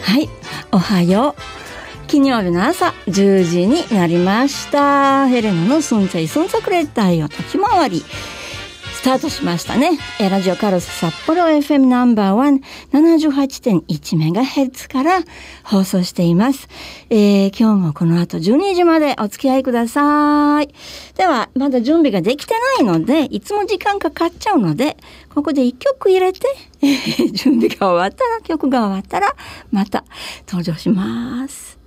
はい、おはよう。金曜日の朝10時になりました。ヘレナのスンチャイスンサクレッタイを時回りスタートしましたね。ラジオカルス札幌 FM ナンバーワン 78.1 メガヘルツから放送しています。今日もこの後12時までお付き合いください。ではまだ準備ができてないので、いつも時間かかっちゃうので、ここで1曲入れて、準備が終わったら、曲が終わったらまた登場します。